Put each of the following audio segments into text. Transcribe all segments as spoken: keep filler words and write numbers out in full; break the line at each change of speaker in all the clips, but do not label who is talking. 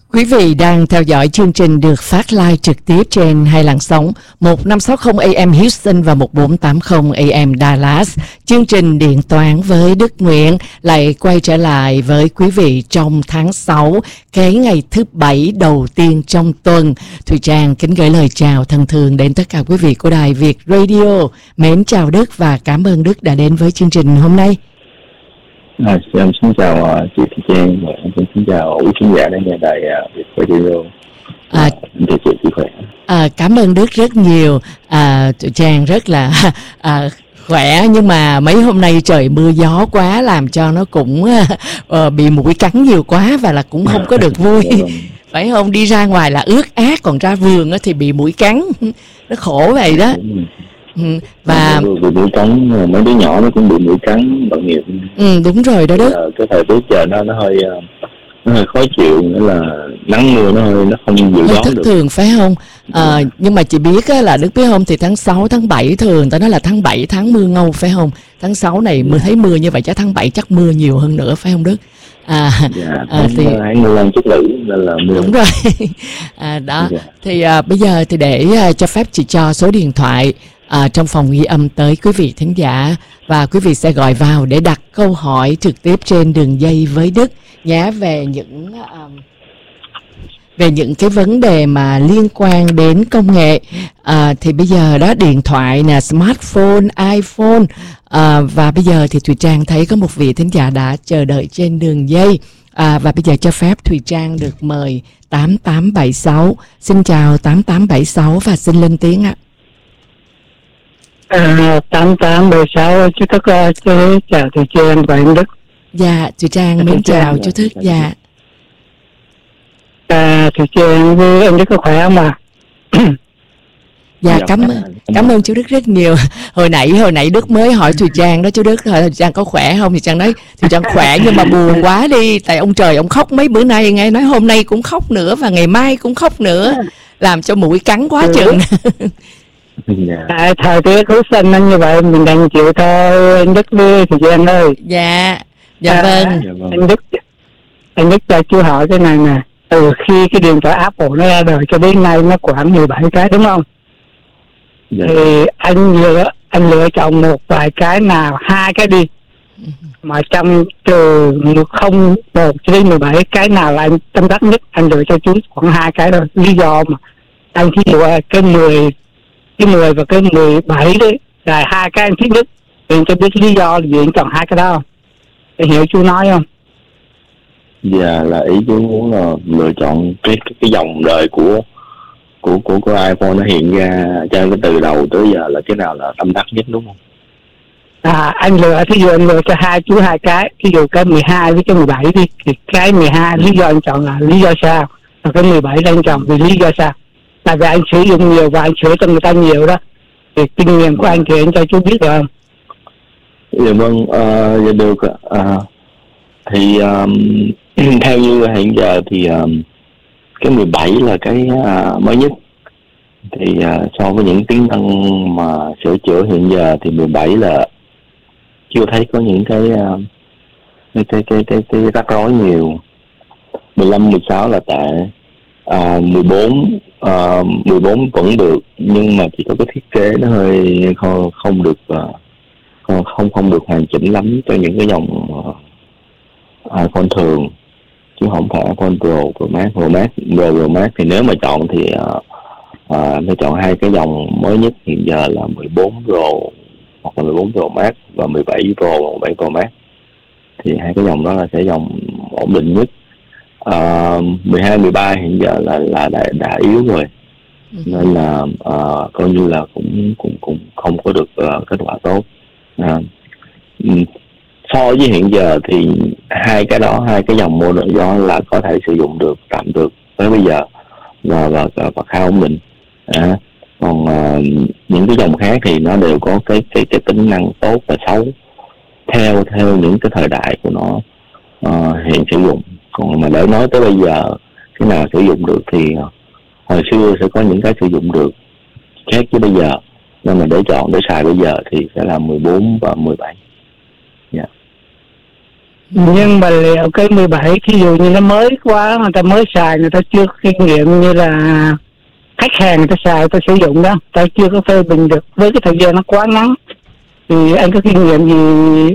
Quý vị đang theo dõi chương trình được phát live trực tiếp trên hai làn sóng một năm sáu không A M Houston và một bốn tám không A M Dallas. Chương trình Điện toán với Đức Nguyễn lại quay trở lại với quý vị trong tháng sáu, cái ngày thứ bảy đầu tiên trong tuần. Thùy Trang kính gửi lời chào thân thương đến tất cả quý vị của Đài Việt Radio. Mến chào Đức và cảm ơn Đức đã đến với chương trình hôm nay.
À, em xin chào uh, chị Thị Trang và em xin chào quý khán giả đang nghe Đài uh, Việt Radio.
À,
để chị chị khỏe.
À, cảm ơn Đức rất nhiều. À, Thùy Trang rất là à, khỏe, nhưng mà mấy hôm nay trời mưa gió quá làm cho nó cũng uh, bị muỗi cắn nhiều quá và là cũng không có được vui. Phải không? Đi ra ngoài là ướt át, còn ra vườn thì bị muỗi cắn. Nó khổ vậy đó. Ừ, và
bị mũi cắn, mấy đứa nhỏ nó cũng bị mũi cắn tội nghiệp.
Ừ, đúng rồi đó Đức.
Cái thời tiết trời nó nó hơi nó hơi khó chịu, nghĩa là nắng mưa nó hơi nó không dự đoán được.
Thất thường phải không? À, ừ. Nhưng mà chị biết á, là Đức biết không, thì tháng sáu, tháng bảy thường ta nói là tháng bảy tháng mưa ngâu phải không? Tháng sáu này mưa thấy mưa như vậy chắc tháng bảy chắc mưa nhiều hơn nữa phải không Đức? À,
dạ,
à thì
tháng mưa lên chút nữ nên là mưa.
Đúng rồi. À, đó.
Dạ.
Thì à, bây giờ thì để à, cho phép chị cho số điện thoại À, trong phòng ghi âm tới quý vị thính giả, và quý vị sẽ gọi vào để đặt câu hỏi trực tiếp trên đường dây với Đức nhé, về những um, về những cái vấn đề mà liên quan đến công nghệ. À, thì bây giờ đó, điện thoại nè, smartphone, iPhone, à, và bây giờ thì Thùy Trang thấy có một vị thính giả đã chờ đợi trên đường dây. À, và bây giờ cho phép Thùy Trang được mời tám tám bảy sáu. Xin chào tám tám bảy sáu và xin lên tiếng ạ.
À, tám tám bảy sáu, chú Thức, chú chào Thùy Trang và em Đức.
Dạ, Thùy Trang mến chào chú Thức. Dạ.
À, Thùy Trang với em Đức có khỏe không ạ?
Dạ, cảm ơn cảm ơn chú Đức rất nhiều. Hồi nãy hồi nãy Đức mới hỏi Thùy Trang đó, chú Đức hỏi Thùy Trang có khỏe không, thì Trang nói Thùy Trang khỏe nhưng mà buồn quá đi, tại ông trời ông khóc mấy bữa nay, nghe nói hôm nay cũng khóc nữa và ngày mai cũng khóc nữa, làm cho mũi cắn quá chừng.
Tại thời tiết cứu sinh nó như vậy mình đang chịu thôi anh Đức đi Thùy Trang ơi.
Dạ, dạ
à,
vâng.
Anh Đức, anh Đức cho chú hỏi cái này nè, từ khi cái điện thoại Apple nó ra đời cho đến nay nó khoảng mười bảy cái đúng không? Dạ. Thì anh lựa anh lựa chọn một vài cái nào, hai cái đi, mà trong từ không một cho đến mười bảy cái nào là anh tâm đắc nhất, anh lựa cho chú khoảng hai cái rồi. Lý do mà anh chỉ lựa cái mười cái mười và cái mười bảy đấy là hai cái anh thích nhất, thì cho biết lý do là gì anh chọn hai cái đó không? Để hiểu chú nói không?
Dạ, là ý chú muốn là lựa chọn cái cái, cái dòng đời của của của của iPhone nó hiện ra cho cái từ đầu tới giờ là cái nào là tâm đắc nhất đúng không?
À, anh lựa, thí dụ anh lựa cho hai chú hai cái, thí dụ cái mười hai với cái mười bảy đi, thì cái mười hai lý do anh chọn là lý do sao, và cái mười bảy là anh chọn vì lý do sao? Tại vì anh sử dụng nhiều và anh sửa cho người ta nhiều đó, thì kinh nghiệm của anh thì anh cho chú biết được không?
Dạ vâng, uh, dạ được. Uh, thì um, theo như hiện giờ thì um, cái mười bảy là cái uh, mới nhất. Thì uh, so với những tính năng mà sửa chữa hiện giờ thì mười bảy là chưa thấy có những cái uh, cái cái cái cái, cái rắc rối nhiều. mười lăm, mười sáu là tệ. Uh, mười bốn uh, mười bốn vẫn được, nhưng mà chỉ có cái thiết kế nó hơi không không được uh, không không không được hoàn chỉnh lắm cho những cái dòng uh, iPhone thường, chứ không phải iPhone Pro, Pro Max, Pro Max, Pro, Pro Max. Thì nếu mà chọn thì uh, uh, phải chọn hai cái dòng mới nhất hiện giờ là mười bốn Pro hoặc là mười bốn Pro Max và mười bảy Pro, mười bảy Pro Max. Thì hai cái dòng đó là sẽ dòng ổn định nhất. Uh, mười hai, mười ba hiện giờ là là đã, đã yếu rồi, nên là uh, coi như là cũng cũng cũng không có được uh, kết quả tốt. Uh, so với hiện giờ thì hai cái đó, hai cái dòng model đó là có thể sử dụng được, tạm được tới bây giờ và và, và khá ổn định. Uh, còn uh, những cái dòng khác thì nó đều có cái cái cái tính năng tốt và xấu theo theo những cái thời đại của nó uh, hiện sử dụng. Còn mà để nói tới bây giờ cái nào sử dụng được thì hồi xưa sẽ có những cái sử dụng được khác với bây giờ, nên mà để chọn để xài bây giờ thì sẽ là mười bốn và mười bảy. Yeah.
Nhưng mà liệu cái mười bảy ví dụ như nó mới quá, người ta mới xài, người ta chưa có kinh nghiệm, như là khách hàng người ta xài, người ta sử dụng đó, ta chưa có phê bình được với cái thời gian nó quá ngắn, thì anh có kinh nghiệm gì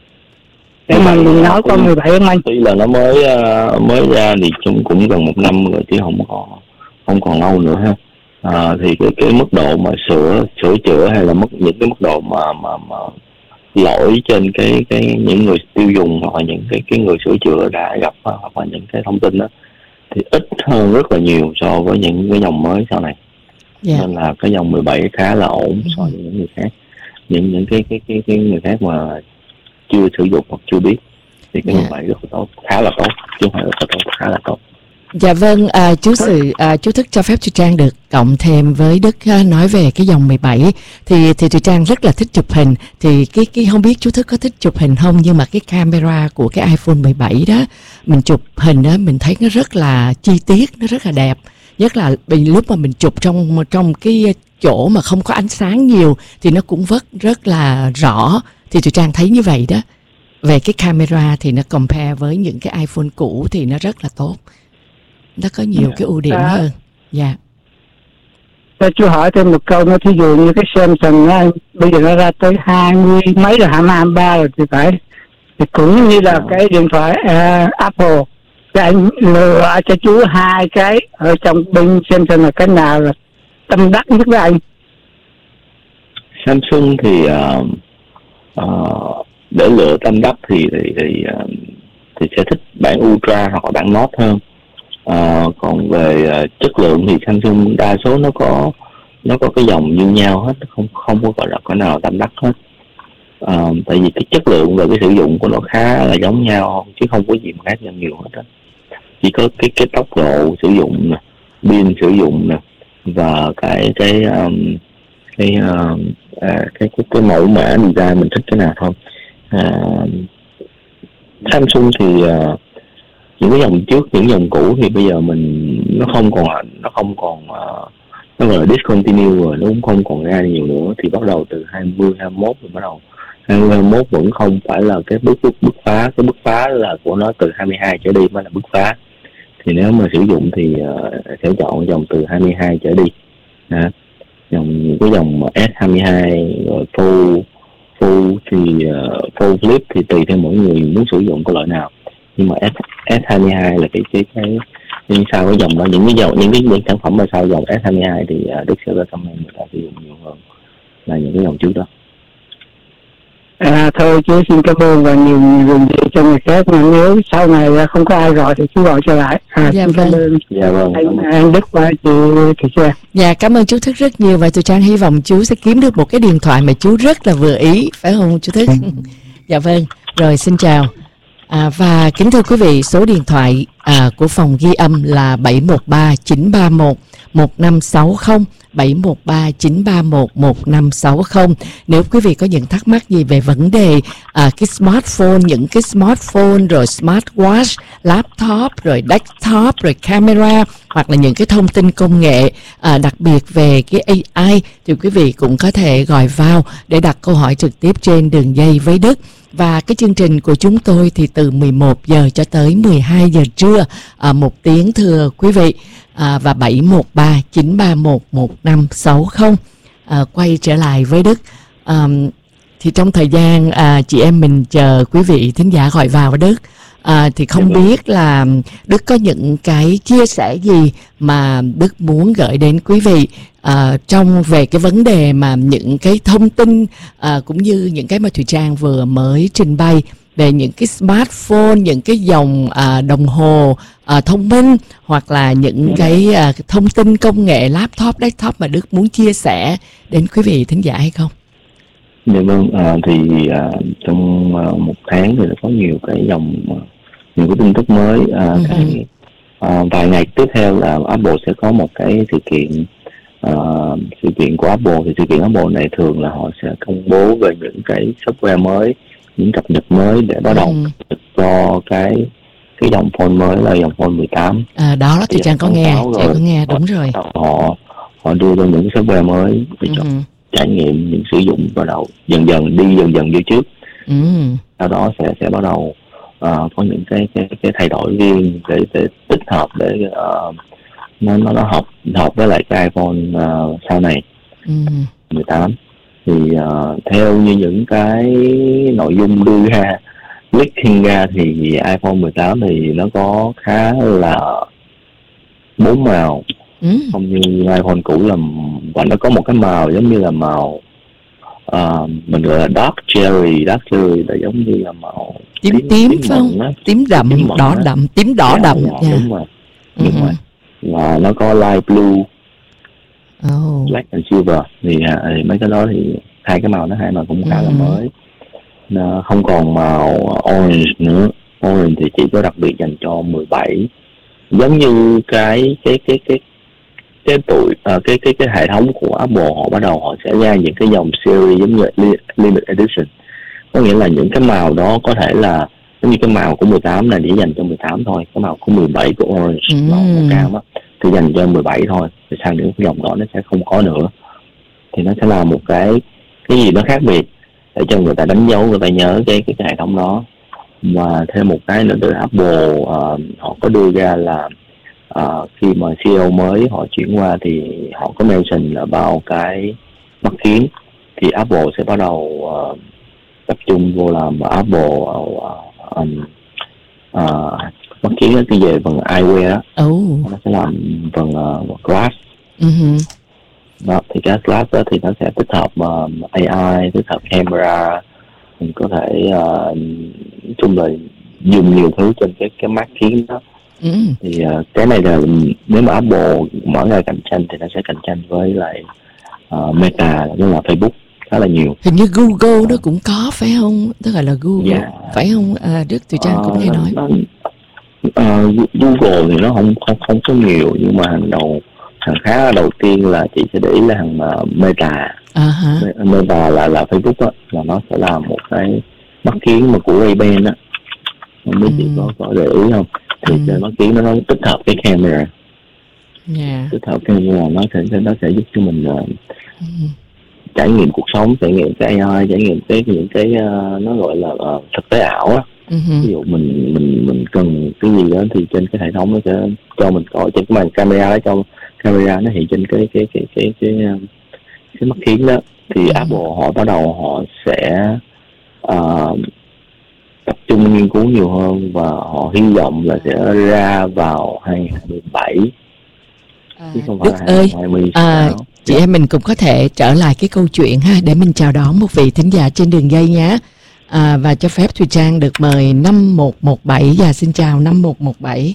để mà mình nói qua mười bảy không anh?
Tuy là nó mới uh, mới ra thì chúng cũng gần một năm rồi chứ không còn không còn lâu nữa ha. À, thì cái cái mức độ mà sửa sửa chữa hay là mức những cái mức độ mà mà mà lỗi trên cái cái những người tiêu dùng hoặc là những cái cái người sửa chữa đã gặp hoặc là những cái thông tin đó thì ít hơn rất là nhiều so với những cái dòng mới sau này. Yeah. Nên là cái dòng mười bảy khá là ổn so với những người khác, những những cái cái cái, cái người khác mà chưa sử dụng hoặc chưa biết thì cái yeah. mười bảy rất là tốt, khá là tốt chứ không phải rất là tốt, khá là tốt.
Dạ vâng, à, chú sự à, chú Thức cho phép chị Trang được cộng thêm với Đức à, nói về cái dòng mười bảy thì thì chị Trang rất là thích chụp hình, thì cái cái không biết chú Thức có thích chụp hình không, nhưng mà cái camera của cái iPhone mười bảy đó mình chụp hình đó mình thấy nó rất là chi tiết, nó rất là đẹp, nhất là lúc mà mình chụp trong trong cái chỗ mà không có ánh sáng nhiều thì nó cũng rất rất là rõ, thì chị Trang thấy như vậy đó. Về cái camera thì nó compare với những cái iPhone cũ thì nó rất là tốt, nó có nhiều yeah. cái ưu điểm à. hơn. Dạ.
Cho chú hỏi thêm một câu nữa, thí dụ như cái Samsung á, bây giờ nó ra tới hai mươi mấy rồi, hai mươi hai mươi ba rồi thì phải, thì cũng như là cái điện thoại uh, Apple, thì anh lựa cho chú hai cái ở trong bên Samsung là cái nào là tâm đắc nhất với anh?
Samsung thì uh, uh, để lựa tâm đắc thì thì thì, uh, thì sẽ thích bản Ultra hoặc là bản Note hơn. À, còn về uh, chất lượng thì Samsung đa số nó có nó có cái dòng như nhau hết, không không có gọi là cái nào tâm đắc hết. À, tại vì cái chất lượng và cái sử dụng của nó khá là giống nhau chứ không có gì mà khác nhau nhiều hết đó. Chỉ có cái cái tốc độ sử dụng nè, pin sử dụng nè và cái cái um, cái, uh, à, cái cái cái mẫu mã design mình thích cái nào thôi. À, Samsung thì uh, những cái dòng trước, những dòng cũ thì bây giờ mình nó không còn nó không còn uh, nó gọi là discontinue rồi, nó cũng không còn ra nhiều nữa, thì bắt đầu từ hai mươi hai mươi mốt rồi bắt đầu hai mươi hai mươi mốt vẫn không phải là cái bước bước bứt phá, cái bứt phá là của nó từ hai mươi hai trở đi mới là bứt phá. Thì nếu mà sử dụng thì uh, sẽ chọn dòng từ hai mươi hai trở đi. Đó. Dòng những cái dòng S hai mươi hai rồi Full Full thì uh, Full Flip thì tùy theo mỗi người muốn sử dụng cái loại nào. Nhưng mà S S hai mươi hai là cái cái cái nhưng sau cái dòng đó, những cái dòng những cái những sản phẩm mà sau dòng S hai mươi hai thì uh, Đức sẽ recommend người ta sử dụng nhiều hơn là những cái dòng trước đó.
À, thôi chú xin cảm ơn và nhiều dùng gì cho người khác, mà nếu sau này không có ai gọi thì chú gọi cho lại. À,
dạ vâng.
Cảm ơn
dạ vâng.
Anh, anh Đức và chị Thị Trang.
Dạ cảm ơn chú Thức rất nhiều, và tôi Trang hy vọng chú sẽ kiếm được một cái điện thoại mà chú rất là vừa ý, phải không chú Thức? Dạ vâng. Rồi xin chào. À, và kính thưa quý vị, số điện thoại à, của phòng ghi âm là bảy một ba chín ba một một năm sáu không, bảy một ba chín ba một một năm sáu không. Nếu quý vị có những thắc mắc gì về vấn đề à, cái smartphone, những cái smartphone rồi smartwatch, laptop rồi desktop rồi camera, hoặc là những cái thông tin công nghệ à, đặc biệt về cái a i, thì quý vị cũng có thể gọi vào để đặt câu hỏi trực tiếp trên đường dây với Đức. Và cái chương trình của chúng tôi thì từ mười một giờ cho tới mười hai giờ trưa, à, một tiếng thưa quý vị. À, và bảy một ba chín ba một một năm sáu không. À, quay trở lại với Đức. À, thì trong thời gian à, chị em mình chờ quý vị thính giả gọi vào với Đức, à, thì không biết là Đức có những cái chia sẻ gì mà Đức muốn gửi đến quý vị à, trong về cái vấn đề mà những cái thông tin à, cũng như những cái mà Thùy Trang vừa mới trình bày về những cái smartphone, những cái dòng à, đồng hồ à, thông minh, hoặc là những cái à, thông tin công nghệ laptop, desktop mà Đức muốn chia sẻ đến quý vị thính giả hay không?
Dạ vâng, à, thì à, trong à, một tháng thì có nhiều cái dòng, nhiều cái tin tức mới. À, ừ. cái, à, vài ngày tiếp theo là Apple sẽ có một cái sự kiện, à, sự kiện của Apple. Thì sự kiện Apple này thường là họ sẽ công bố về những cái software mới, những cập nhật mới để bắt đầu ừ. cho cái cái dòng phone mới là dòng phone mười tám.
À, đó là thì Trang có nghe, chị có nghe, đúng rồi.
Họ họ đưa ra những cái software mới để cho ừ. trải nghiệm những sử dụng, bắt đầu dần dần đi dần dần vô trước. Ừ. Sau đó sẽ sẽ bắt đầu uh, có những cái cái cái thay đổi riêng để, để tích hợp để uh, nó nó nó hợp hợp với lại cái iPhone uh, sau này
Ừ.
mười tám. Thì uh, theo như những cái nội dung đưa ra leaking ra thì iPhone mười tám thì nó có khá là bốn màu,
Ừ.
không như iPhone cũ là, và nó có một cái màu giống như là màu uh, mình gọi là dark cherry. Dark cherry là giống như là màu
tím tím phải
mận
không?
á.
Tím đậm,
Tím mận
đỏ
á.
đậm, tím đỏ
Dạ,
đậm
dạ,
nha.
đúng rồi,
Ừ.
đúng rồi. Và nó có light blue,
Oh.
black and silver. Thì, à, thì mấy cái đó thì hai cái màu nó hai màu cũng khá là
Ừ.
mới. Nó không còn màu orange nữa. Orange thì chỉ có đặc biệt dành cho mười bảy, giống như cái cái cái cái cái tuổi à, cái cái cái hệ thống của Apple, họ bắt đầu họ sẽ ra những cái dòng series giống như limited edition, có nghĩa là những cái màu đó có thể là giống như cái màu của mười tám này chỉ dành cho mười tám thôi, cái màu của mười bảy của orange
Ừ.
màu màu cam á thì dành cho mười bảy thôi, thì sang những cái dòng đó nó sẽ không có nữa. Thì nó sẽ là một cái cái gì nó khác biệt để cho người ta đánh dấu, người ta nhớ cái cái, cái hệ thống đó. Và thêm một cái nữa từ Apple, uh, họ có đưa ra là uh, khi mà xê e ô mới họ chuyển qua thì họ có mention là bao cái mắt kiến, thì Apple sẽ bắt đầu uh, tập trung vô làm Apple uh, um, uh, mắt kiến đó, cái về phần eyewear đó,
Oh.
nó sẽ làm phần uh, glass.
Uh-huh.
Đó, thì cái glass đó thì nó sẽ tích hợp uh, a i, tích hợp camera, mình có thể uh, nói chung là dùng nhiều thứ trên cái cái mắt kiến đó.
Ừ.
Thì uh, cái này là nếu mà Apple mở ra cạnh tranh thì nó sẽ cạnh tranh với lại uh, Meta, tức là Facebook khá là nhiều.
Hình như Google nó cũng có phải không? Tức là là Google,
Dạ.
phải không? À, Đức Thùy Trang cũng hay nói.
Nó, uh, Google thì nó không không không có nhiều, nhưng mà hàng đầu hàng khá là đầu tiên là chị sẽ để ý là hàng uh, Meta.
À hả?
Meta là là Facebook á, là nó sẽ là một cái mắt kiến mà của Ray-Ban á, không biết
Ừ.
chị có có để ý không? Thì
Ừ.
cái mắt kiến nó, nó tích hợp cái camera,
Dạ.
tích hợp camera nó sẽ nó sẽ giúp cho mình uh,
Ừ.
trải nghiệm cuộc sống, trải nghiệm cái a i, trải nghiệm cái những cái uh, nó gọi là uh, thực tế ảo á.
Ừ.
Ví dụ mình mình mình cần cái gì đó thì trên cái hệ thống nó sẽ cho mình coi, trên cái màn camera đó, cho camera nó hiện trên cái cái cái cái cái cái, cái mắt kiến đó. Thì
Ừ.
Apple họ bắt đầu họ sẽ uh, tập trung nghiên cứu nhiều hơn, và họ hy vọng là sẽ ra vào hai không một bảy
À,
chứ không
Đức
phải
ơi,
hai không
à,
hai sáu.
chị em mình cũng có thể trở lại cái câu chuyện ha, để mình chào đón một vị thính giả trên đường dây nhé. À, và cho phép Thùy Trang được mời năm một một bảy. Và xin chào năm một một bảy.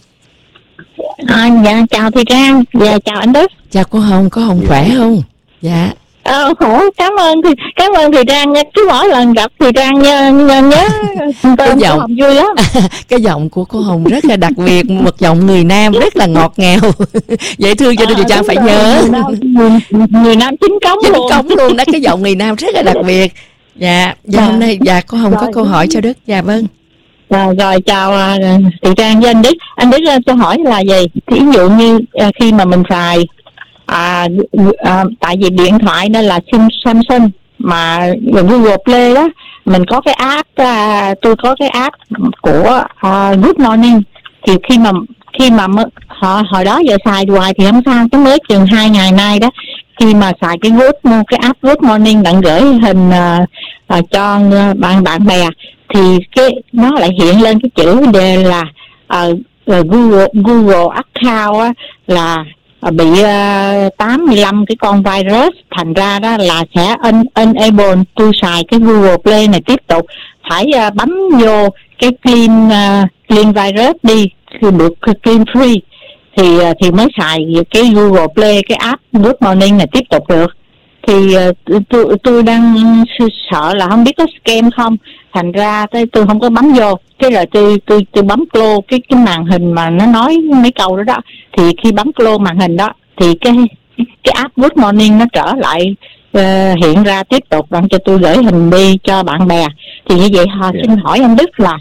À, dạ chào Thùy Trang, dạ chào anh Đức.
Chào cô Hồng, cô Hồng khỏe không? Dạ.
Ờ, khổ, cảm ơn thì cảm ơn Thùy Trang nha, cứ mỗi lần gặp Thùy Trang nhớ nhớ, nhớ tên
giọng.
của Hồng vui lắm.
Cái giọng của cô Hồng rất là đặc biệt, một giọng người Nam rất là ngọt ngào, dễ thương, cho nên Thùy Trang phải
rồi,
nhớ.
Người Nam, người, người Nam chính cống
Chính
luôn.
cống luôn đó, cái giọng người Nam rất là đặc biệt. Dạ, dạ
Dạ.
hôm nay dạ cô Hồng có
Rồi.
câu hỏi cho Đức. Dạ vâng.
Rồi, rồi chào uh, Thùy Trang với anh Đức. Anh Đức uh, cho hỏi là gì? Ví dụ như uh, khi mà mình xài à, à, tại vì điện thoại nên là Sim Samsung mà Google Play đó, mình có cái app, à, tôi có cái app của à, Good Morning, thì khi mà khi mà mới, họ hồi đó giờ xài hoài thì không sao, cái mới chừng hai ngày nay đó, khi mà xài cái Good cái app Good Morning bạn gửi hình à, à, cho bạn bạn bè thì cái nó lại hiện lên cái chữ đề là à, Google Google account á, là bị uh, tám mươi lăm cái con virus, thành ra đó là sẽ un, unable tôi xài cái Google Play này tiếp tục, phải uh, bấm vô cái clean uh, clean virus đi, thì được clean free thì uh, thì mới xài cái Google Play, cái app Good Morning này tiếp tục được. Thì uh, tôi tôi đang sợ là không biết có scam không, thành ra tôi, tôi không có bấm vô, cái rồi tôi tôi tôi bấm close cái cái màn hình mà nó nói mấy câu đó đó, thì khi bấm close màn hình đó thì cái cái app Good Morning nó trở lại uh, hiện ra tiếp tục, đang cho tôi gửi hình đi cho bạn bè. Thì như vậy họ
Yeah.
xin hỏi anh Đức là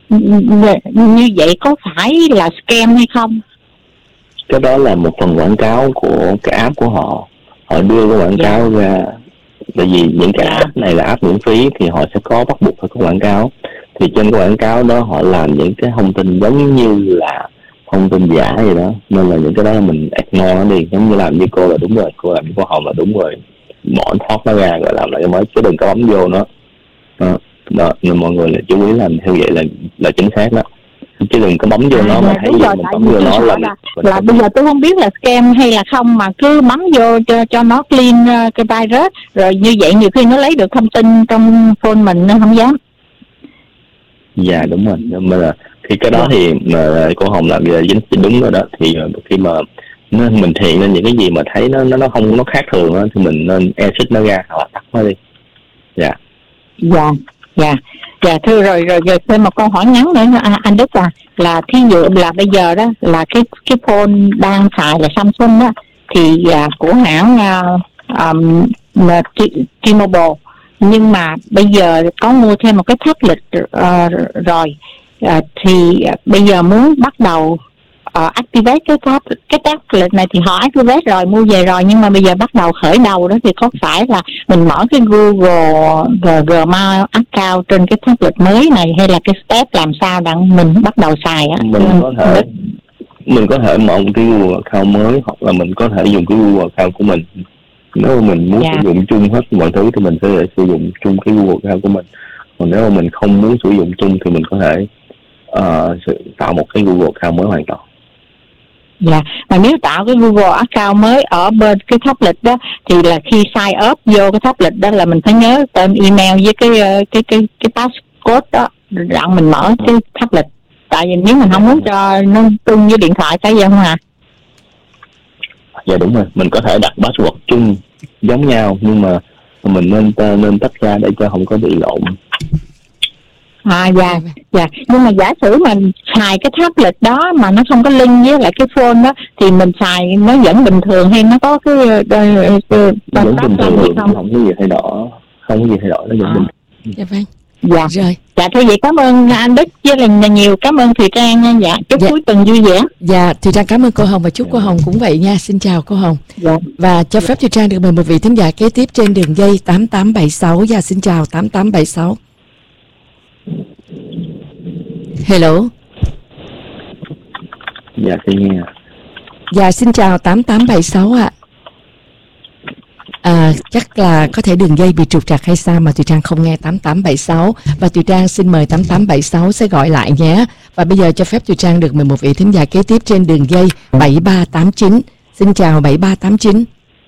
như vậy có phải là scam hay không?
Cái đó là một phần quảng cáo của cái app của họ, họ đưa cái quảng cáo ra, tại vì những cái app này là app miễn phí thì họ sẽ có bắt buộc phải có quảng cáo. thì trên cái quảng cáo đó họ làm những cái thông tin giống như là thông tin giả vậy đó, nên là những cái đó là mình ignore nó đi, giống như làm như cô là đúng rồi, cô làm như cô Hồng là đúng rồi, bỏ thoát nó ra rồi làm lại cái mới, chứ đừng có bấm vô nó đó, đó. Nên mọi người là chú ý làm theo vậy là là chính xác đó, chứ đừng có bấm vô nó mà thấy rồi, mình bấm vô nó là
là, là bây giờ tôi không biết là scam hay là không, mà cứ bấm vô cho cho nó clean uh, cái virus, rồi như vậy nhiều khi nó lấy được thông tin trong phone mình nên không dám.
Dạ đúng rồi, nhưng mà là khi cái đó thì mà cô Hồng làm giờ dính đúng rồi đó, thì khi mà nó mình thiện lên những cái gì mà thấy nó nó nó không nó khác thường đó, thì mình nên exit nó ra hoặc là tắt nó đi. Dạ
dạ dạ dạ thưa rồi rồi rồi thêm một câu hỏi ngắn nữa à, anh Đức à, là thí dụ là bây giờ đó là cái cái phone đang xài là Samsung đó, thì à, của hãng à, um, T-Mobile, nhưng mà bây giờ có mua thêm một cái tablet uh, rồi uh, thì uh, bây giờ muốn bắt đầu uh, activate cái tab cái tablet này, thì họ activate rồi, mua về rồi, nhưng mà bây giờ bắt đầu khởi đầu đó thì có phải là mình mở cái Google Gmail account trên cái tablet mới này, hay là cái step làm sao để mình bắt đầu xài á?
Mình có thể mình có thể mở một cái Google account mới, hoặc là mình có thể dùng cái Google account của mình. Nếu mà mình muốn yeah. sử dụng chung hết mọi thứ thì mình sẽ sử dụng chung cái Google account của mình. Còn nếu mà mình không muốn sử dụng chung thì mình có thể uh, tạo một cái Google account mới hoàn toàn.
Dạ, yeah. Mà nếu tạo cái Google account mới ở bên cái tablet đó, thì là khi sign up vô cái tablet đó là mình phải nhớ tên email với cái cái cái cái passcode đó, rằng mình mở cái tablet. Tại vì nếu mình không muốn cho nó chung với điện thoại cái gì không à?
Dạ đúng rồi, mình có thể đặt password chung giống nhau, nhưng mà mình nên nên tách ra để cho không có bị lộn.
À dạ, dạ. Nhưng mà giả sử mình xài cái tablet đó mà nó không có link với lại cái phone đó, thì mình xài nó vẫn bình thường hay nó có cái
vẫn bình thường, không? không có gì thay đổi, không có gì thay đổi, nó vẫn à. bình thường.
Dạ vâng.
Dạ rồi. Dạ thôi vậy cảm ơn anh Đức với là nhiều cảm ơn Thùy Trang nha. Dạ chúc dạ. cuối tuần vui vẻ.
Dạ Thùy Trang cảm ơn cô Hồng và chúc cô Hồng cũng vậy nha. Xin chào cô Hồng. Dạ. Và cho phép Thùy Trang được mời một vị thính giả kế tiếp trên đường dây tám tám bảy sáu. Dạ xin chào tám tám bảy sáu. Hello.
Dạ xin nghe.
Dạ xin chào tám tám bảy sáu ạ. À, chắc là có thể đường dây bị trục trặc hay sao mà Thùy Trang không nghe tám tám bảy sáu, và Thùy Trang xin mời tám tám bảy sáu sẽ gọi lại nhé. Và bây giờ cho phép Thùy Trang được mời một vị thính giả kế tiếp trên đường dây bảy ba tám chín. Xin chào bảy ba tám chín.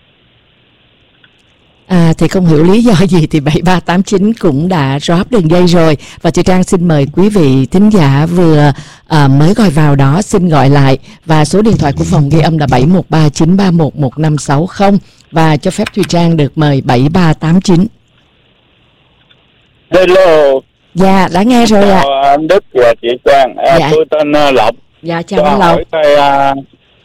À, thì không hiểu lý do gì thì bảy ba tám chín cũng đã drop đường dây rồi. Và Thùy Trang xin mời quý vị thính giả vừa à, mới gọi vào đó xin gọi lại. Và số điện thoại của phòng ghi âm là bảy một ba chín ba một một năm sáu không. Và cho phép Thùy Trang được mời bảy ba tám chín.
Hello.
Dạ, đã nghe rồi ạ.
Chào anh Đức và chị Trang. À, dạ. Tôi tên uh, Lộc.
Dạ, chào anh Lộc.
Tôi, uh,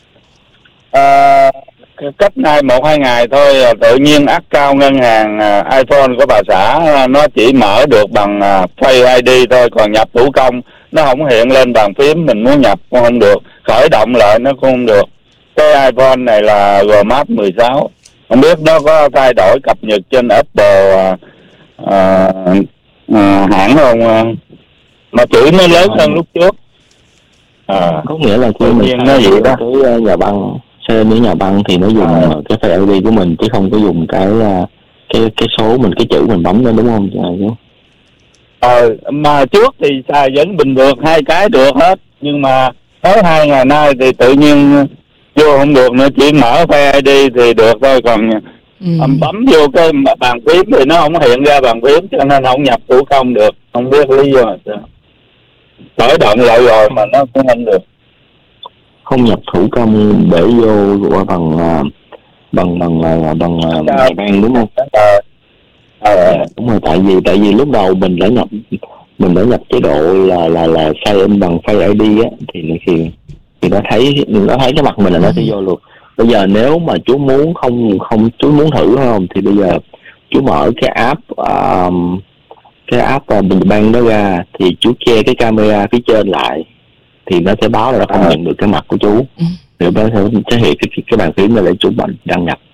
uh, cách nay một hai ngày thôi, tự nhiên account ngân hàng uh, iPhone của bà xã uh, nó chỉ mở được bằng uh, Face i đê thôi, còn nhập thủ công nó không hiện lên bàn phím, mình muốn nhập cũng không được, khởi động lại nó cũng không được. Cái iPhone này là Gmail mười sáu, không biết nó có thay đổi cập nhật trên Apple uh, uh, uh, hãng không, uh, mà chữ nó lớn hơn lúc trước.
À, có nghĩa là khi mình nó vậy đó, cái nhà băng xe với nhà băng thì nó dùng à. cái Face i đê của mình, chứ không có dùng cái cái cái số mình, cái chữ mình bấm lên, đúng không?
Ờ, mà trước thì xài vẫn bình thường, hai cái được hết, nhưng mà tới hai ngày nay thì tự nhiên vô không được nữa, chỉ mở Face i đê thì được thôi, còn ừ. bấm vô cái bàn phím thì nó không hiện ra bàn phím, cho nên không nhập thủ công được, không biết lý do sao. Khởi động lại rồi mà nó cũng không được.
Không nhập thủ công để vô qua bằng bằng bằng bằng bằng nhà băng, đúng không? À, đúng rồi, tại vì tại vì lúc đầu mình đã nhập mình đã nhập chế độ là là là sign in bằng Face i đê á, thì thì thì nó thấy nó thấy cái mặt mình là nó sẽ vô luôn. Bây giờ nếu mà chú muốn không không chú muốn thử không, thì bây giờ chú mở cái app um, cái app bình băng đó ra, thì chú che cái camera phía trên lại thì nó sẽ báo là nó không nhận được cái mặt của chú, ừ. thì nó sẽ thể hiện cái, cái cái bàn phím này để chú bạn đăng nhập.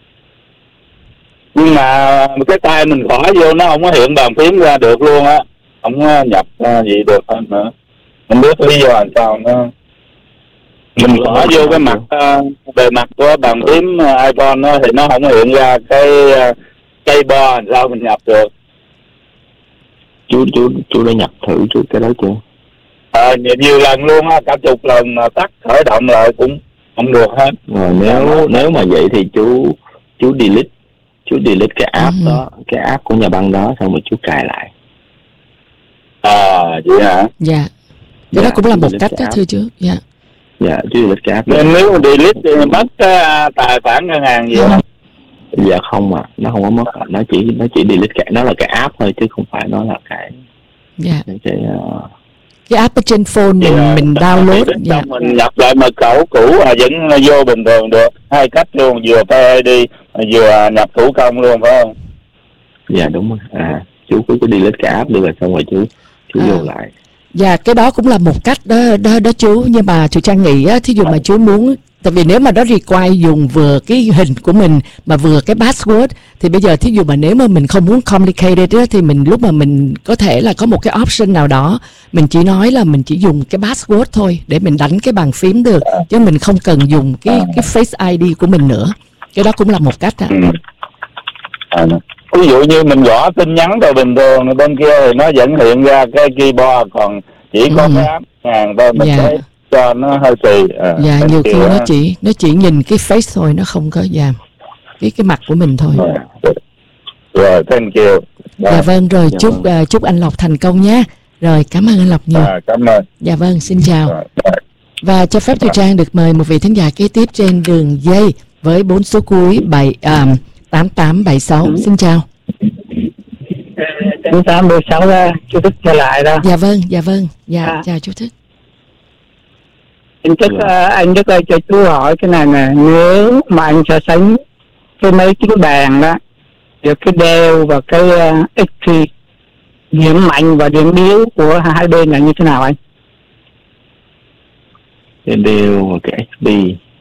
Nhưng mà cái tay mình gõ vô nó không có hiện bàn phím ra được luôn á. không nhập gì được hơn nữa. Không biết lý do làm sao nữa. Mình gõ vô cái mặt uh, bề mặt của bàn phím uh, iPhone đó, thì nó không hiện ra cái uh, cây bo làm sao mình nhập được.
Chú chú chú đã nhập thử trước cái đó chưa?
À, nhiều, nhiều lần luôn á, cả chục lần mà tắt khởi động lại cũng không được hết.
Rồi nếu nếu mà vậy thì chú chú delete chú delete cái app ừ. đó, cái app của nhà băng đó, xong rồi chú cài lại.
À vậy hả?
Dạ. Cái dạ, đó cũng là một cách đó thưa chú. Dạ.
Dạ, chú delete cái app.
Nên nếu delete thì mất cái tài khoản ngân hàng gì không?
Dạ không à, nó không có mất, nó chỉ nó chỉ delete cái, nó là cái app thôi chứ không phải nó là cái.
Dạ.
Cái, cái, uh...
cái app ở trên phone mình yeah, mình download.
Dạ. Mình nhập lại mật khẩu cũ là vẫn vô bình thường được, hai cách luôn, vừa Face ai đi vừa nhập thủ công luôn phải không?
Dạ đúng rồi. À chú cứ cứ delete cái app đi rồi xong rồi chú chú à. vô lại.
Dạ cái đó cũng là một cách đó đó đó chú, nhưng mà Thùy Trang nghĩ á, thí dụ mà chú muốn, tại vì nếu mà nó require dùng vừa cái hình của mình mà vừa cái password thì bây giờ thí dụ mà nếu mà mình không muốn complicated á, thì mình lúc mà mình có thể là có một cái option nào đó mình chỉ nói là mình chỉ dùng cái password thôi để mình đánh cái bàn phím được, chứ mình không cần dùng cái cái Face ai đi của mình nữa. Cái đó cũng là một cách ạ.
Ừ. À, ví dụ như mình gõ tin nhắn rồi bình thường bên kia thì nó vẫn hiện ra cái keyboard, còn chỉ có ừ. cái app hàng thôi mình thấy yeah. cho nó hơi kỳ. À,
dạ nhiều khi nó chỉ nó chỉ nhìn cái face thôi, nó không có dạ cái cái mặt của mình thôi.
Rồi, rồi thank you.
Dạ, dạ vâng rồi, dạ, chúc vâng. Uh, chúc anh Lộc thành công nhé. Rồi cảm ơn anh Lộc nhiều.
À, cảm ơn.
Dạ vâng, xin chào.
Rồi, rồi.
Và cho phép Thùy Trang được mời một vị thính giả kế tiếp trên đường dây với bốn số cuối bảy um, tám tám bảy sáu. Ừ. Xin chào.
tám tám bảy sáu ra, chú Thích trở lại đó.
Dạ vâng, dạ vâng. Dạ, à. chào chú Thích.
Anh Thích, uh, anh Thích ơi cho chú hỏi cái này nè, nếu mà anh so sánh cái mấy cái bàn đó, giữa cái Dell và cái uh, ích pê, điểm mạnh và điểm yếu của hai bên là như thế nào anh?
Cái Dell và cái ích pê,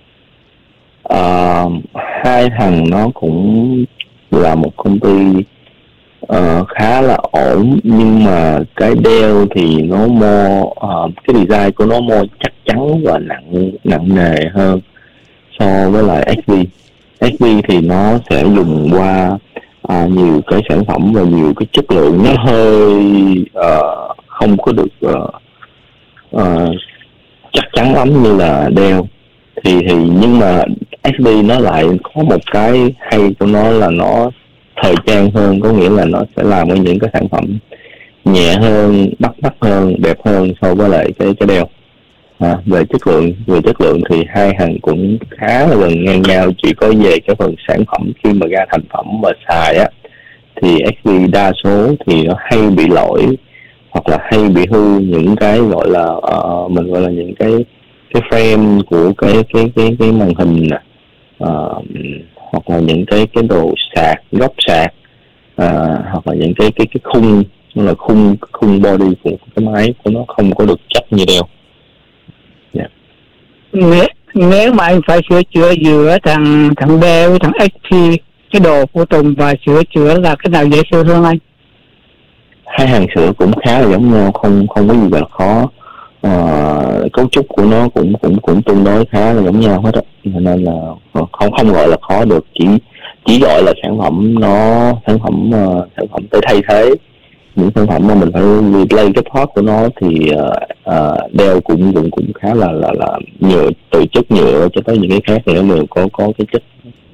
uh, hai thằng nó cũng là một công ty uh, khá là ổn, nhưng mà cái Dell thì nó more uh, cái design của nó more chắc chắn và nặng nặng nề hơn so với lại ích pê. ích pê thì nó sẽ dùng qua uh, nhiều cái sản phẩm và nhiều cái chất lượng nó hơi uh, không có được uh, uh, chắc chắn lắm như là Dell. Thì thì nhưng mà ích pê nó lại có một cái hay của nó là nó thời trang hơn, có nghĩa là nó sẽ làm ra những cái sản phẩm nhẹ hơn, bắt mắt hơn, đẹp hơn so với lại cái cái Dell. À, về chất lượng về chất lượng thì hai thằng cũng khá là gần ngang nhau, chỉ có về cái phần sản phẩm khi mà ra thành phẩm mà xài á thì ích pê đa số thì nó hay bị lỗi hoặc là hay bị hư những cái gọi là uh, mình gọi là những cái cái frame của cái cái cái cái màn hình nè, uh, hoặc là những cái cái đồ sạc, góc sạc, uh, hoặc là những cái cái cái khung, là khung khung body của cái máy của nó không có được chắc như Dell. Yeah.
Nếu, nếu mà anh phải sửa chữa giữa thằng thằng Dell với thằng ích pê, cái đồ phụ tùng và sửa chữa là cái nào dễ sửa hơn anh?
Hai hàng sửa cũng khá là giống nhau, không không có gì là khó. Uh, cấu trúc của nó cũng cũng cũng tương đối khá là giống nhau hết á, nên là không không gọi là khó được, chỉ chỉ gọi là sản phẩm nó sản phẩm uh, sản phẩm để thay thế những sản phẩm mà mình phải replace cái part của nó thì uh, uh, Dell cũng cũng cũng khá là là là nhựa, từ chất nhựa cho tới những cái khác thì nó đều có có cái chất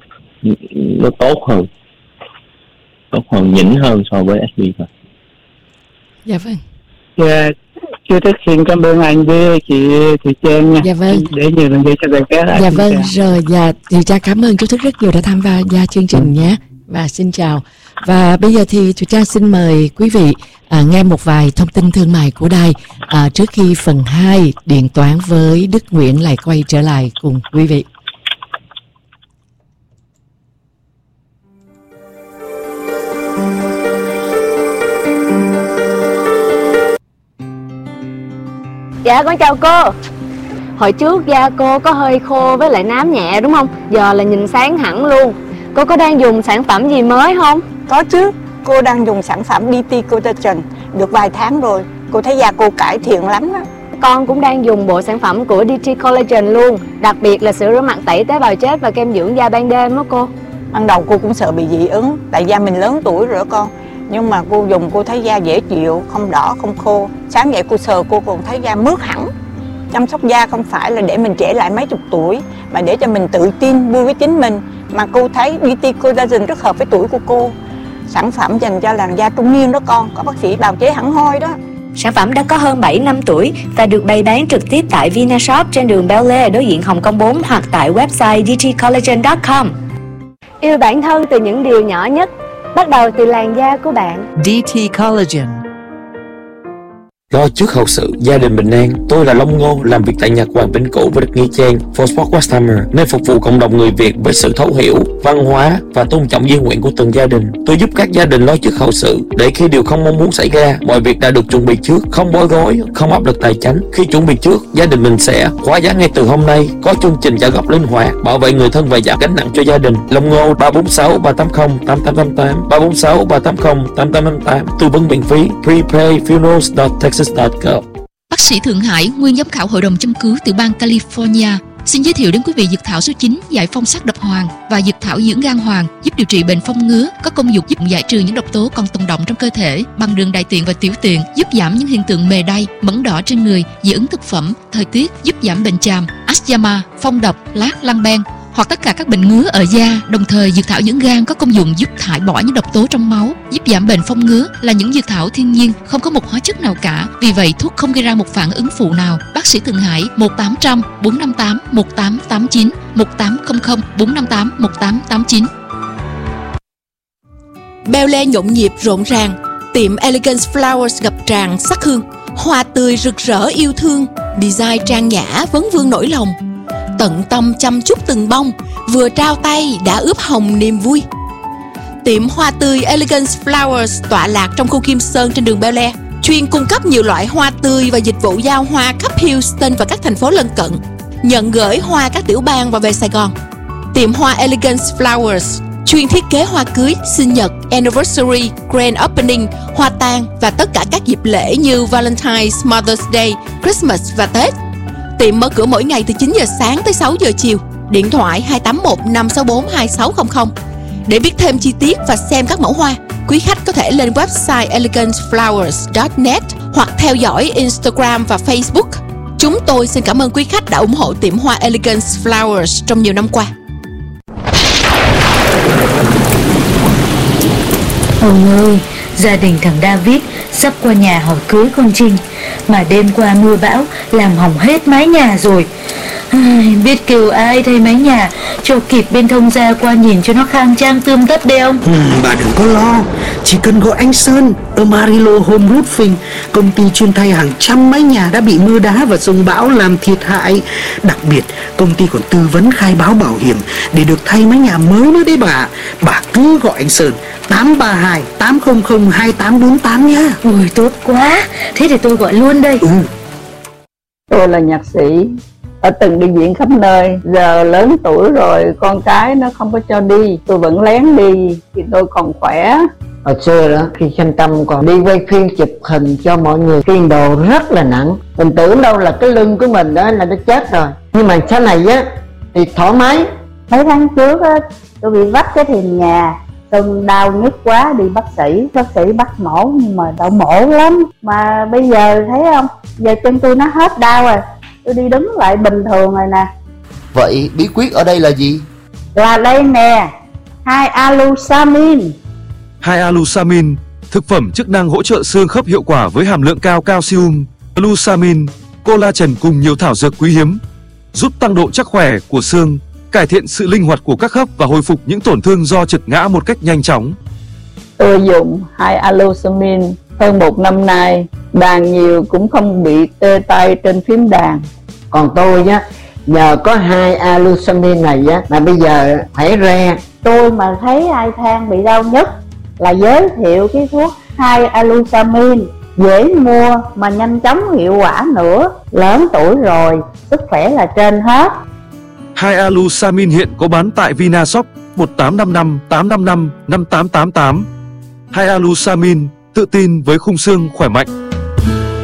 nó tốt hơn tốt hơn nhỉnh hơn so với ích pê thôi.
Dạ vâng.
Yeah. Chú Thích xin cảm ơn anh với chị Thùy Trang nha.
Dạ vâng.
Để nhiều lần cho bạn khác.
Dạ vâng, rồi dạ thì Trang cảm ơn chú Thích rất nhiều đã tham gia chương trình nhé. Và xin chào. Và bây giờ thì Thùy Trang xin mời quý vị à, nghe một vài thông tin thương mại của đài à, trước khi phần hai điện toán với Đức Nguyễn lại quay trở lại cùng quý vị.
Dạ con chào cô. Hồi trước da cô có hơi khô với lại nám nhẹ đúng không? Giờ là nhìn sáng hẳn luôn. Cô có đang dùng sản phẩm gì mới không?
Có chứ, cô đang dùng sản phẩm đê tê Collagen được vài tháng rồi, cô thấy da cô cải thiện lắm đó.
Con cũng đang dùng bộ sản phẩm của đê tê Collagen luôn, đặc biệt là sữa rửa mặt tẩy tế bào chết và kem dưỡng da ban đêm đó cô.
Ban đầu cô cũng sợ bị dị ứng, tại da mình lớn tuổi rồi đó con. Nhưng mà cô dùng cô thấy da dễ chịu, không đỏ, không khô. Sáng dậy cô sờ cô còn thấy da mướt hẳn. Chăm sóc da không phải là để mình trẻ lại mấy chục tuổi, mà để cho mình tự tin, vui với chính mình. Mà cô thấy đê tê Collagen rất hợp với tuổi của cô. Sản phẩm dành cho làn da trung niên đó con, có bác sĩ bào chế hẳn hoi đó.
Sản phẩm đã có hơn bảy năm tuổi và được bày bán trực tiếp tại Vinashop trên đường Bel Air đối diện Hồng Kông bốn hoặc tại website d t collagen chấm com.
Yêu bản thân từ những điều nhỏ nhất, bắt đầu từ làn da của bạn.
đê tê Collagen.
Lo trước hậu sự, gia đình bình an. Tôi là Long Ngô, làm việc tại nhà Hoàng Vĩnh Cửu với đất Nghĩa Trang, For Sport West Hammer, nơi phục vụ cộng đồng người Việt với sự thấu hiểu, văn hóa và tôn trọng di nguyện của từng gia đình. Tôi giúp các gia đình lo trước hậu sự, để khi điều không mong muốn xảy ra, mọi việc đã được chuẩn bị trước, không bối rối, không áp lực tài chính. Khi chuẩn bị trước, gia đình mình sẽ khóa giá ngay từ hôm nay, có chương trình trả góp linh hoạt, bảo vệ người thân và giảm gánh nặng cho gia đình. Long Ngô ba bốn sáu ba tám không tám tám tám tám, ba bốn sáu ba tám không tám tám tám tám, tư vấn miễn phí. Prepay funerals dot texas dot com.
Bác sĩ Thượng Hải, nguyên giám khảo hội đồng châm cứu tiểu bang California, xin giới thiệu đến quý vị dược thảo số chín giải phong sắc độc hoàng và dược thảo dưỡng gan hoàng, giúp điều trị bệnh phong ngứa, có công dụng giúp giải trừ những độc tố còn tồn động trong cơ thể bằng đường đại tiện và tiểu tiện, giúp giảm những hiện tượng mề đay, mẩn đỏ trên người, dị ứng thực phẩm, thời tiết, giúp giảm bệnh chàm, asthma, phong độc, lát, lăng ben hoặc tất cả các bệnh ngứa ở da. Đồng thời, dược thảo dưỡng gan có công dụng giúp thải bỏ những độc tố trong máu, giúp giảm bệnh phong ngứa, là những dược thảo thiên nhiên, không có một hóa chất nào cả. Vì vậy, thuốc không gây ra một phản ứng phụ nào. Bác sĩ Thượng Hải một tám không không bốn năm tám một tám tám chín, một tám không không bốn năm tám một tám tám chín.
Bel Air nhộn nhịp rộn ràng, tiệm Elegance Flowers ngập tràn sắc hương, hoa tươi rực rỡ yêu thương, design trang nhã vấn vương nỗi lòng. Tận tâm chăm chút từng bông, vừa trao tay đã ướp hồng niềm vui. Tiệm hoa tươi Elegance Flowers tọa lạc trong khu Kim Sơn trên đường Bel Air, chuyên cung cấp nhiều loại hoa tươi và dịch vụ giao hoa khắp Houston và các thành phố lân cận, nhận gửi hoa các tiểu bang và về Sài Gòn. Tiệm hoa Elegance Flowers chuyên thiết kế hoa cưới, sinh nhật, anniversary, grand opening, hoa tang và tất cả các dịp lễ như Valentine's, Mother's Day, Christmas và Tết. Tiệm mở cửa mỗi ngày từ chín giờ sáng tới sáu giờ chiều. Điện thoại hai tám một năm sáu bốn hai sáu không không. Để biết thêm chi tiết và xem các mẫu hoa, quý khách có thể lên website elegance flowers dot net hoặc theo dõi Instagram và Facebook. Chúng tôi xin cảm ơn quý khách đã ủng hộ tiệm hoa Elegance Flowers trong nhiều năm qua.
Ông ơi, gia đình thằng David sắp qua nhà hỏi cưới con Trinh, mà đêm qua mưa bão làm hỏng hết mái nhà rồi. Ai, biết kêu ai thay mái nhà cho kịp bên thông gia qua nhìn cho nó khang trang tươm tất đây ông.
Ừ, bà đừng có lo, chỉ cần gọi anh Sơn ở Marilo Home Roofing, công ty chuyên thay hàng trăm mái nhà đã bị mưa đá và dông bão làm thiệt hại. Đặc biệt công ty còn tư vấn khai báo bảo hiểm để được thay mái nhà mới nữa đấy bà. Bà cứ gọi anh Sơn tám ba hai tám không không hai tám bốn tám nhá.
Ôi tốt quá, thế thì tôi gọi luôn đây.
Ừ.
Tôi là nhạc sĩ, đã từng đi diễn khắp nơi. Giờ lớn tuổi rồi, con cái nó không có cho đi, tôi vẫn lén đi thì tôi còn khỏe.
Hồi xưa đó, khi Thanh Tâm còn đi quay phim chụp hình cho mọi người, kiên đồ rất là nặng. Mình tưởng đâu là cái lưng của mình đó là nó chết rồi. Nhưng mà sau này á thì thoải mái.
Mấy tháng trước á, tôi bị vắt cái thềm nhà, từng đau nhức quá đi bác sĩ. Bác sĩ bắt mổ nhưng mà đau mổ lắm. Mà bây giờ thấy không, giờ chân tôi nó hết đau rồi, tôi đi đứng lại bình thường rồi nè.
Vậy bí quyết ở đây là gì?
Là đây nè, hai alusamin.
hai alusamin, thực phẩm chức năng hỗ trợ xương khớp hiệu quả với hàm lượng cao calcium, alusamin, collagen cùng nhiều thảo dược quý hiếm, giúp tăng độ chắc khỏe của xương, cải thiện sự linh hoạt của các khớp và hồi phục những tổn thương do trượt ngã một cách nhanh chóng.
Tôi dùng hai alusamin hơn một năm nay, đàn nhiều cũng không bị tê tay trên phím đàn.
Còn tôi á, nhờ có hai alusamin này á mà bây giờ khỏe re.
Tôi mà thấy ai than bị đau nhức là giới thiệu cái thuốc hai alusamin, dễ mua mà nhanh chóng hiệu quả nữa. Lớn tuổi rồi, sức khỏe là trên hết.
hai alusamin hiện có bán tại Vinashop một tám năm năm tám năm năm năm tám tám tám. hai alusamin, tự tin với khung xương khỏe mạnh.